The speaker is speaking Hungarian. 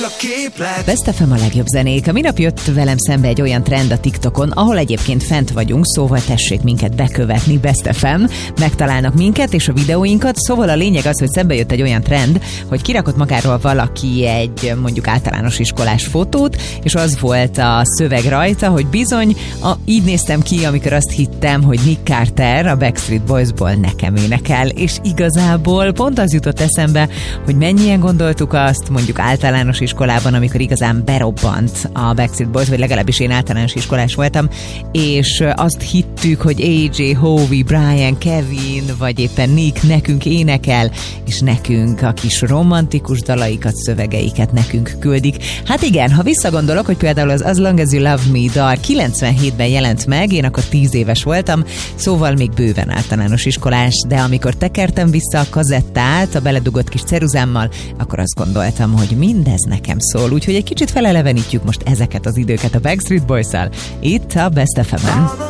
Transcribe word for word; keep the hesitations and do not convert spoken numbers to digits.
Best ef em a legjobb zenék. A minap jött velem szembe egy olyan trend a TikTokon, ahol egyébként fent vagyunk, szóval tessék minket bekövetni, Best ef em, megtalálnak minket és a videóinkat, szóval a lényeg az, hogy szembe jött egy olyan trend, hogy kirakott magáról valaki egy mondjuk általános iskolás fotót, és az volt a szöveg rajta, hogy bizony, a, így néztem ki, amikor azt hittem, hogy Nick Carter a Backstreet Boysból nekem énekel, és igazából pont az jutott eszembe, hogy mennyien gondoltuk azt, mondjuk általános iskolában, amikor igazán berobbant a Backstreet Boys, vagy legalábbis én általános iskolás voltam, és azt hittük, hogy á jé, Howie, Brian, Kevin, vagy éppen Nick nekünk énekel, és nekünk a kis romantikus dalaikat, szövegeiket nekünk küldik. Hát igen, ha visszagondolok, hogy például az As Long As You Love Me dal kilencvenhétben jelent meg, én akkor tíz éves voltam, szóval még bőven általános iskolás, de amikor tekertem vissza a kazettát a beledugott kis ceruzámmal, akkor azt gondoltam, hogy mindez nekem szól, úgyhogy egy kicsit felelevenítjük most ezeket az időket a Backstreet Boys-szal. Itt a Best ef em-en.